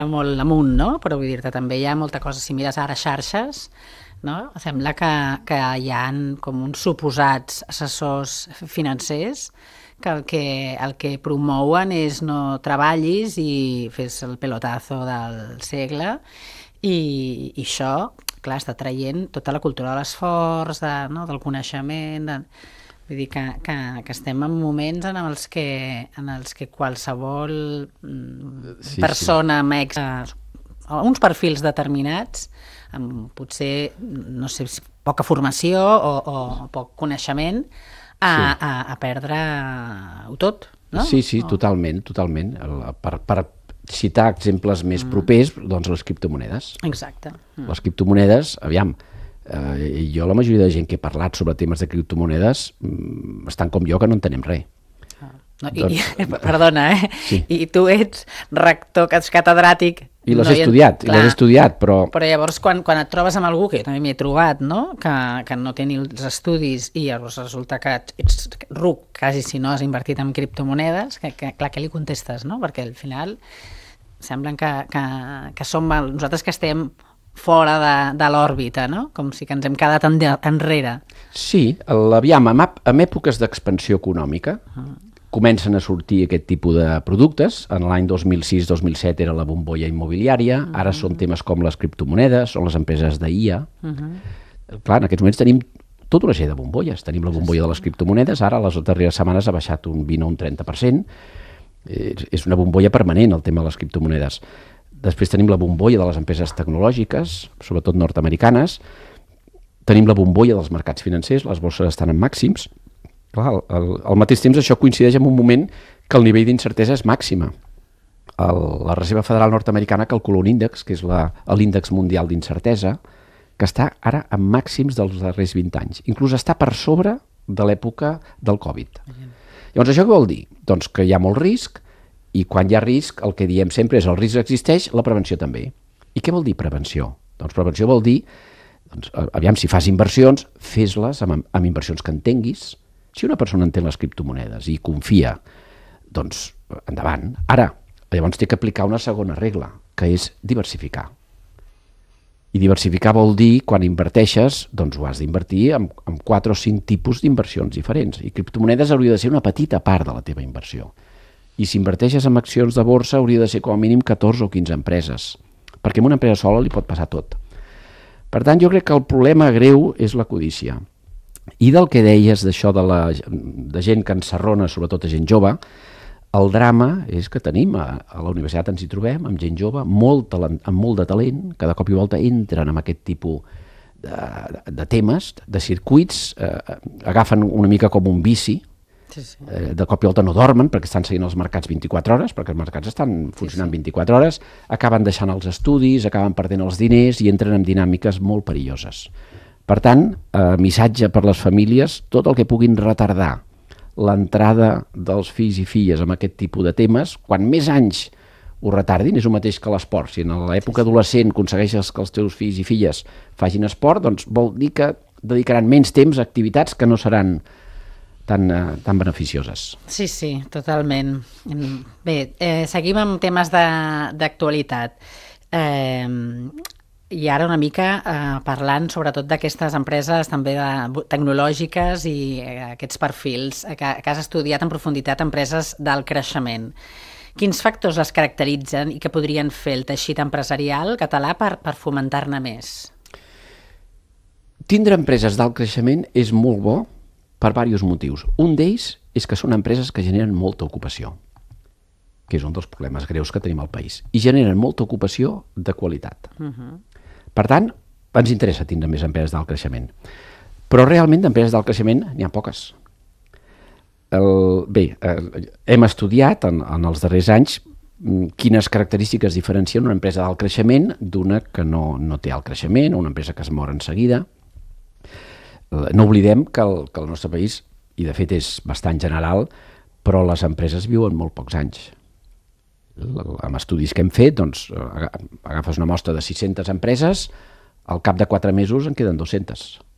molt amunt, no? Però vull dir-te, també hi ha molta cosa, si mires ara xarxes, no? Sembla que hi ha com uns suposats assessors financers que el que promouen és no treballis i fes el pelotazo del segle i això, clar, està traient tota la cultura de l'esforç, no? Del coneixement, vull dir que estem en moments en els que qualsevol persona amb uns perfils determinats, amb potser, no sé, poca formació o poc coneixement, a perdre-ho tot, no? Sí, totalment. Per citar exemples més propers, doncs les criptomonedes. Exacte. Les criptomonedes, aviam, jo la majoria de gent que he parlat sobre temes de criptomonedes estan com jo, que no entenem res. No, perdona, Sí. I tu ets rector, catedràtic... I les he estudiat, però... Però llavors, quan et trobes amb algú, que jo també m'hi he trobat, no? Que no té ni els estudis i llavors resulta que ets ruc, quasi si no has invertit en criptomonedes, clar, què li contestes, no? Perquè al final semblen que som nosaltres que estem fora de l'òrbita, no? Com si que ens hem quedat enrere. Sí, aviam, en èpoques d'expansió econòmica comencen a sortir aquest tipus de productes. En l'any 2006-2007 era la bombolla immobiliària, ara són temes com les criptomonedes, són les empreses d'IA. Clar, en aquests moments tenim tota una sèrie de bombolles. Tenim la bombolla de les criptomonedes, ara les darreres setmanes ha baixat un 20 o un 30%. És una bombolla permanent el tema de les criptomonedes. Després tenim la bombolla de les empreses tecnològiques, sobretot nord-americanes. Tenim la bombolla dels mercats financers, les borses estan en màxims. Clar, al mateix temps això coincideix en un moment que el nivell d'incertesa és màxima. La Reserva Federal nord-americana calcula un índex, que és l'índex mundial d'incertesa, que està ara en màxims dels darrers 20 anys. Inclús està per sobre de l'època del Covid. Llavors, això què vol dir? Doncs que hi ha molt risc, i quan hi ha risc, el que diem sempre és el risc existeix, la prevenció també. I què vol dir prevenció? Doncs prevenció vol dir, aviam, si fas inversions, fes-les amb inversions que entenguis. Si una persona entén les criptomonedes i confia, doncs endavant. Ara, llavors té que aplicar una segona regla, que és diversificar. I diversificar vol dir, quan inverteixes, doncs ho has d'invertir en 4 o 5 tipus d'inversions diferents. I criptomonedes hauria de ser una petita part de la teva inversió. I si inverteixes en accions de borsa hauria de ser com a mínim 14 o 15 empreses, perquè a una empresa sola li pot passar tot. Per tant, jo crec que el problema greu és la codícia. I del que deies d'això de gent que encerrona, sobretot a gent jove, el drama és que tenim, a la universitat ens hi trobem, amb gent jove, amb molt de talent, que de cop i volta entren en aquest tipus de temes, de circuits, agafen una mica com un vici, de cop i volta no dormen perquè estan seguint els mercats 24 hores, perquè els mercats estan funcionant 24 hores, acaben deixant els estudis, acaben perdent els diners i entren en dinàmiques molt perilloses. Per tant, missatge per les famílies, tot el que puguin retardar l'entrada dels fills i filles en aquest tipus de temes, quan més anys ho retardin, és el mateix que l'esport. Si en l'època adolescent aconsegueixes que els teus fills i filles facin esport, doncs vol dir que dedicaran menys temps a activitats que no seran tan beneficioses. Sí, totalment. Bé, seguim amb temes d'actualitat. I ara una mica parlant sobretot d'aquestes empreses també tecnològiques i aquests perfils que has estudiat en profunditat, empreses d'alt creixement. Quins factors les caracteritzen i que podrien fer el teixit empresarial català per fomentar-ne més? Tindre empreses d'alt creixement és molt bo per diversos motius. Un d'ells és que són empreses que generen molta ocupació, que és un dels problemes greus que tenim al país, i generen molta ocupació de qualitat. Per tant, ens interessa tindre més empreses d'alt creixement. Però realment d'empreses d'alt creixement n'hi ha poques. Hem estudiat en els darrers anys quines característiques diferencien una empresa d'alt creixement d'una que no té alt creixement, una empresa que es mor en seguida. No oblidem que el nostre país, i de fet és bastant general, però les empreses viuen molt pocs anys. Amb estudis que hem fet, doncs, agafes una mostra de 600 empreses, al cap de 4 mesos en queden 200.